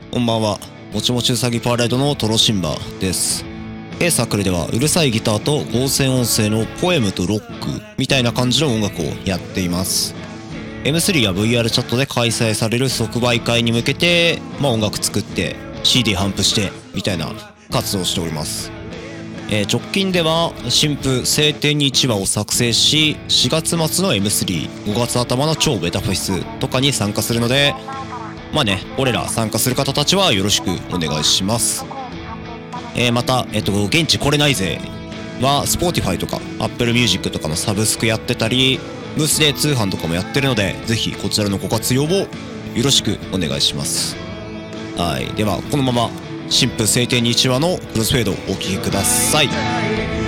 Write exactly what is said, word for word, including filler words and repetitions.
こんばんは。もちもちうさぎパーライドのトロシンバです。A サークルではうるさいギターと合成音声のポエムとロックみたいな感じの音楽をやっています。エムスリー や ブイアール チャットで開催される即売会に向けて、まあ、音楽作って シーディー 頒布してみたいな活動をしております。えー、直近では新譜晴天にいちわを作成し、しがつ末の エムスリー、ごがつ頭の超ベタフェスとかに参加するので、まあね、俺ら参加する方たちはよろしくお願いします。えー、また、えっと、現地来れないぜは Spotify とか Apple Music とかのサブスクやってたり、ブースで通販とかもやってるので、ぜひこちらのご活用をよろしくお願いします。はい、ではこのまま新婦晴天にいちわのクロスフェードをお聴きください。